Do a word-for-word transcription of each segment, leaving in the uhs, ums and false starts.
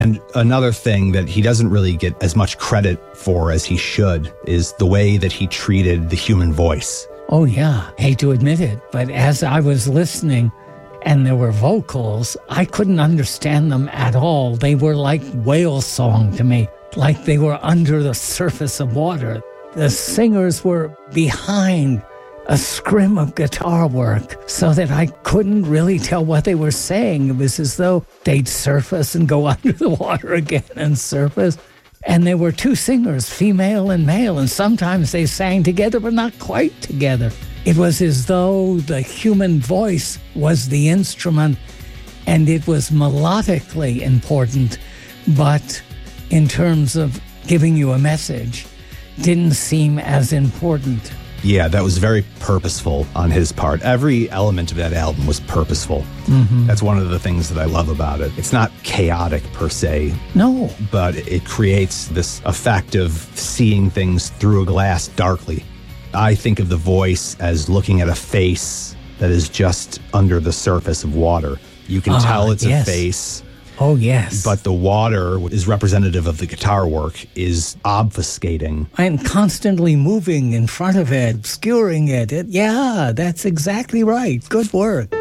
And another thing that he doesn't really get as much credit for as he should is the way that he treated the human voice. Oh, yeah. Hate to admit it, but as I was listening and there were vocals, I couldn't understand them at all. They were like whale song to me, like they were under the surface of water. The singers were behind a scrim of guitar work so that I couldn't really tell what they were saying. It was as though they'd surface and go under the water again and surface. And there were two singers, female and male, and sometimes they sang together, but not quite together. It was as though the human voice was the instrument, and it was melodically important, but in terms of giving you a message, didn't seem as important. Yeah, that was very purposeful on his part. Every element of that album was purposeful. Mm-hmm. That's one of the things that I love about it. It's not chaotic per se. No. But it creates this effect of seeing things through a glass darkly. I think of the voice as looking at a face that is just under the surface of water. You can uh, tell it's yes. a face. Oh, yes. But the water is representative of the guitar work, is obfuscating. I'm constantly moving in front of it, obscuring it. it. Yeah, that's exactly right. Good work.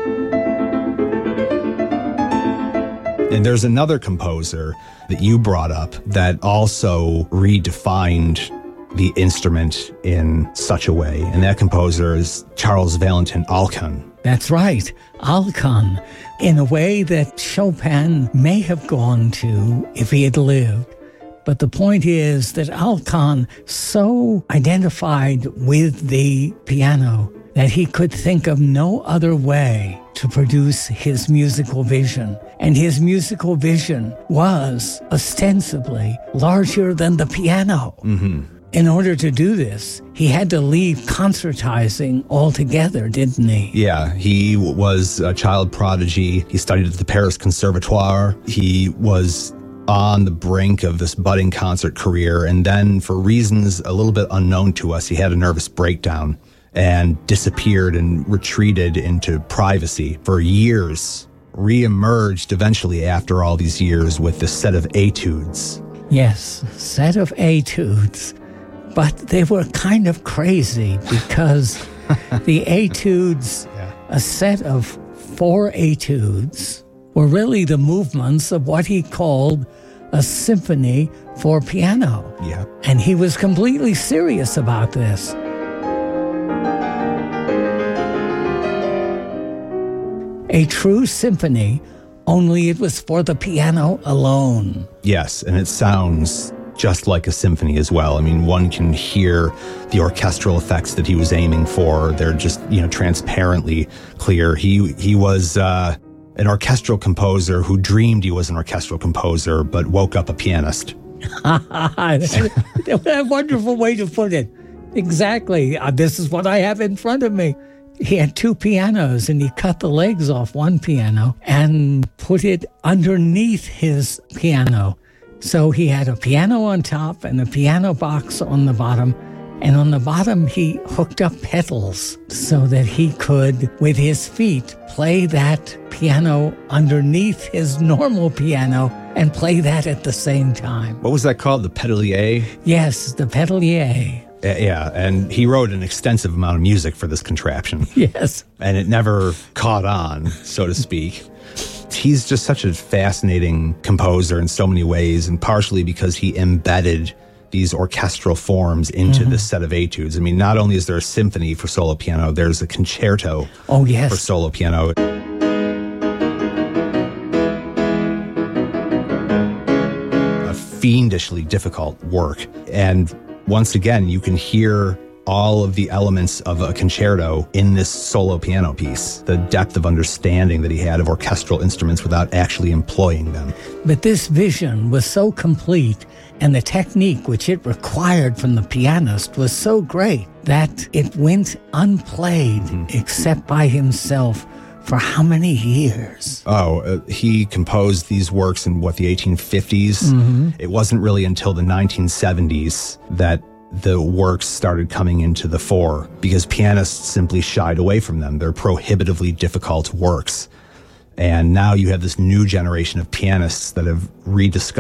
And there's another composer that you brought up that also redefined the instrument in such a way. And that composer is Charles Valentin Alkan. That's right, Alkan, in a way that Chopin may have gone to if he had lived. But the point is that Alkan so identified with the piano that he could think of no other way to produce his musical vision. And his musical vision was ostensibly larger than the piano. Mm-hmm. In order to do this, he had to leave concertizing altogether, didn't he? Yeah, he was a child prodigy. He studied at the Paris Conservatoire. He was on the brink of this budding concert career. And then, for reasons a little bit unknown to us, he had a nervous breakdown and disappeared and retreated into privacy for years. Reemerged eventually after all these years with this set of etudes. Yes, set of etudes. But they were kind of crazy because the etudes, yeah. a set of four etudes, were really the movements of what he called a symphony for piano. Yeah. And he was completely serious about this. A true symphony, only it was for the piano alone. Yes, and it sounds just like a symphony as well. I mean, one can hear the orchestral effects that he was aiming for. They're just, you know, transparently clear. He he was uh, an orchestral composer who dreamed he was an orchestral composer, but woke up a pianist. What a wonderful way to put it. Exactly. Uh, this is what I have in front of me. He had two pianos, and he cut the legs off one piano and put it underneath his piano. So he had a piano on top and a piano box on the bottom. And on the bottom, he hooked up pedals so that he could, with his feet, play that piano underneath his normal piano and play that at the same time. What was that called? The pedalier? Yes, the pedalier. Yeah, and he wrote an extensive amount of music for this contraption. Yes. And it never caught on, so to speak. He's just such a fascinating composer in so many ways, and partially because he embedded these orchestral forms into mm-hmm. this set of etudes. I mean, not only is there a symphony for solo piano, there's a concerto oh, yes. for solo piano. A fiendishly difficult work. And once again, you can hear all of the elements of a concerto in this solo piano piece, the depth of understanding that he had of orchestral instruments without actually employing them. But this vision was so complete, and the technique which it required from the pianist was so great that it went unplayed mm-hmm. except by himself for how many years? Oh, uh, he composed these works in, what, the eighteen fifties? Mm-hmm. It wasn't really until the nineteen seventies that the works started coming into the fore because pianists simply shied away from them. They're prohibitively difficult works. And now you have this new generation of pianists that have rediscovered